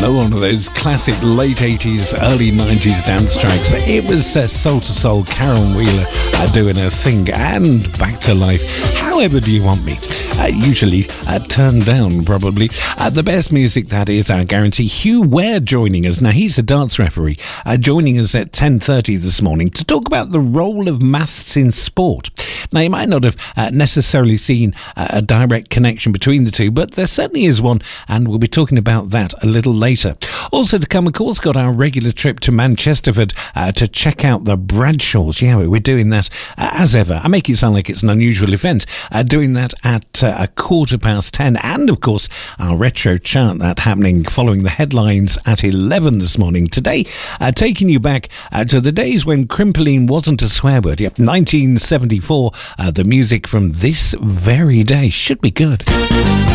One of those classic late 80s, early 90s dance tracks. It was Soul to Soul, Karen Wheeler doing her thing, and Back to Life. However do you want me? Usually turned down, probably. The best music, that is our guarantee. Hugh Ware joining us. Now, he's a dance referee, joining us at 10:30 this morning to talk about the role of maths in sport. Now, you might not have necessarily seen a direct connection between the two, but there certainly is one, and we'll be talking about that a little later. Also to come, of course, got our regular trip to Manchesterford to check out the Bradshaws. Yeah, we're doing that as ever. I make it sound like it's an unusual event. Doing that at 10:15, and of course our retro chart that happening following the headlines at 11 this morning. Today, taking you back to the days when Crimpoline wasn't a swear word. Yep, 1974. The music from this very day should be good.